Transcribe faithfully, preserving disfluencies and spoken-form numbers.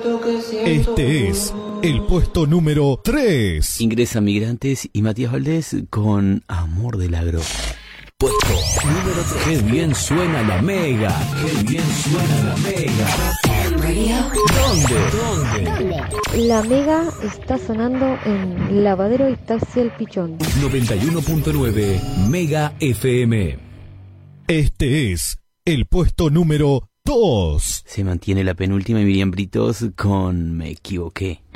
Este es el puesto número tres. Ingresa Migrantes y Matías Valdés con Amor del Agro. Puesto número tres. Qué bien suena la Mega. Qué bien suena la Mega. ¿Dónde? ¿Dónde? La Mega está sonando en Lavadero y Taxi El Pichón. noventa y uno punto nueve Mega F M. Este es el puesto número dos. Se mantiene la penúltima y Miriam Britos con Me Equivoqué.